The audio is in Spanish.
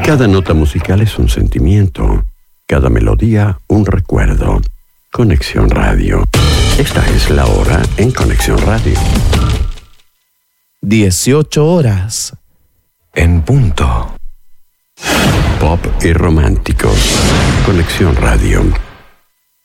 Cada nota musical es un sentimiento, cada melodía un recuerdo. Conexión Radio. Esta es la hora en Conexión Radio. 18 horas en punto. Pop y románticos. Conexión Radio.